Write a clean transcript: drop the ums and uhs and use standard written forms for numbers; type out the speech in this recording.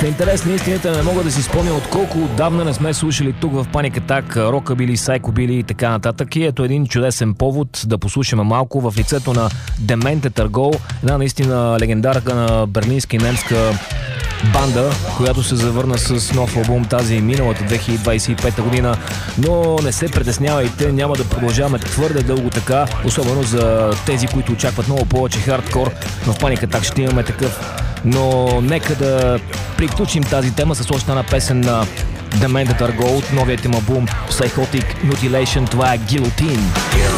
В интерес на истината не мога да си спомня от колко отдавна не сме слушали тук в Panic Attack рокабили, сайкобили и така нататък. И ето един чудесен повод да послушаме малко в лицето на Дементе Търгол, една наистина легендарка на берлинска и немска банда, която се завърна с нов албум тази миналата 2025 година, но не се притеснявайте, няма да продължаваме твърде дълго така, особено за тези, които очакват много повече хардкор. В Panic Attack ще имаме такъв, но нека да приключим тази тема с още една песен на Demented Are Gold, новият им албум Psychotic Mutilation, това е Guillotine.